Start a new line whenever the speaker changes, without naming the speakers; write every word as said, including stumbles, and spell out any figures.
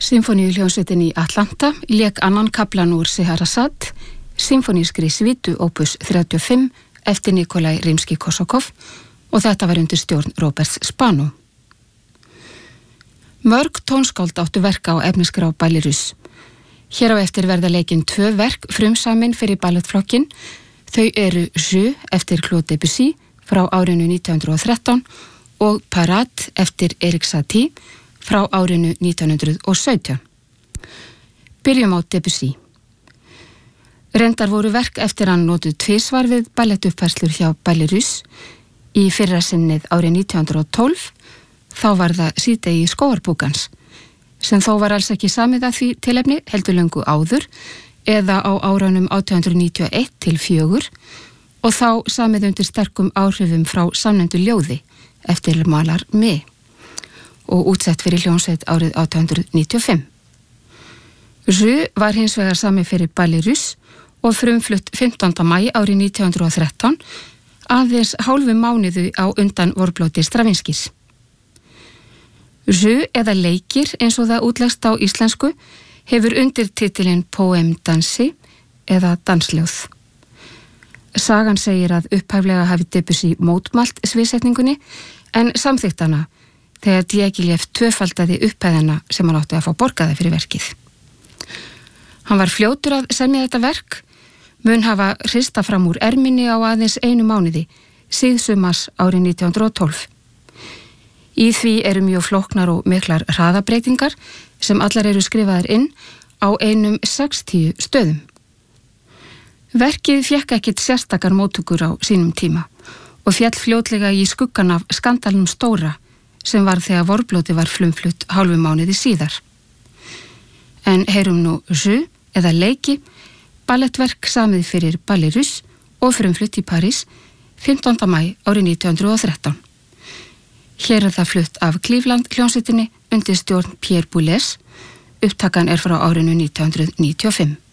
Sinfoníuhljómsveitin í Atlanta lék annan kaflan úr Scheherazade, symfonískri svítu opus þrjátíu og fimm eftir Nikolai Rimski-Korsakov og þetta var undir stjórn Roberts Spano. Mörg tónskáld áttu verka á efniskrá Ballirus. Hér á eftir verða leikin tvö verk frumsamin fyrir ballettflokkin. Þau eru Jeu eftir Claude Debussy frá árinu nítján hundrað og þrettán og Parade eftir Erik Satie frá árinu nítján hundrað og sautján. Byrjum á Debussy. Reyndar voru verk eftir hann notuð tvisvar við ballettuppfærslur hjá Ballirus. Í fyrra sinnið árið nítján hundrað og tólf, þá var það síðdegi skógarbúkans, sem þó var alls ekki samið að því tilefni heldur löngu áður eða á árunum átján hundruð níutíu og eitt til fjögur og þá samið undir sterkum áhrifum frá samnefndu ljóði eftir Malar Me og útsett fyrir hljómsveit árið átján hundruð níutíu og fimm. Jeu var hins vegar samið fyrir Ballirus og frumflutt fimmtánda maí árið nítján hundrað og þrettán, aðeins hálfu mánuðu á undan vorblóti Stravinskys. Jeu eða leikir eins og það útlegst á íslensku hefur undirtitilinn Poème dansi eða dansljóð. Sagan segir að upphæflega hafi Debussy mótmælt sviðsetningunni en samþykkt hana þegar Diaghilev tvöfaldaði upphæðina sem hann átti að fá borgaða fyrir verkið. Hann var fljótur að semja þetta verk, mun hafa hrista fram úr erminni á aðeins einu mánuði, síðsumars árið nítján hundrað og tólf. Í því eru mjög flóknar og miklar hraðabreytingar sem allar eru skrifaðar inn á einum sextíu stöðum. Verkið fékk ekkit sérstakar móttökur á sínum tíma og féll fljótlega í skuggan af skandalnum stóra sem var þegar vorblóti var flumflutt hálfu mánuði síðar. En heyrum nú Jeu eða leiki, ballettverk samið fyrir Ballirus og frumflutt í París fimmtánda maí árið nítján hundrað og þrettán. Hér er það flutt af Cleveland hljómsveitinni undir stjórn Pierre Boulez. Upptakan er frá árinu nítján hundruð níutíu og fimm.